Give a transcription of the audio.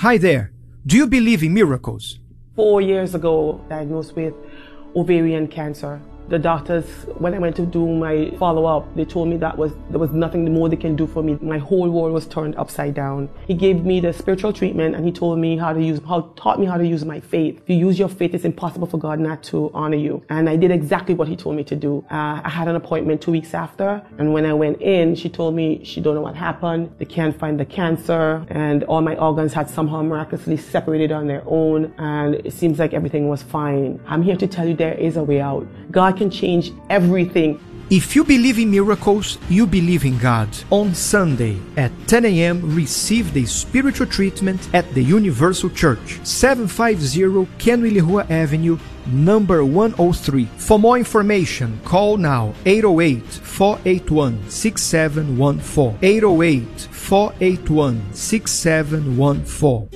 Hi there. Do you believe in miracles? 4 years ago, diagnosed with ovarian cancer. The doctors, when I went to do my follow-up, they told me there was nothing more they can do for me. My whole world was turned upside down. He gave me the spiritual treatment and he told me taught me how to use my faith. If you use your faith, it's impossible for God not to honor you. And I did exactly what he told me to do. I had an appointment 2 weeks after, and when I went in, she told me she don't know what happened. They can't find the cancer, and all my organs had somehow miraculously separated on their own, and it seems like everything was fine. I'm here to tell you there is a way out. God can change everything. If you believe in miracles, you believe in God. On Sunday at 10 a.m., receive the spiritual treatment at the Universal Church, 750 Kenwilihua Avenue, number 103. For more information, call now 808-481-6714. 808-481-6714.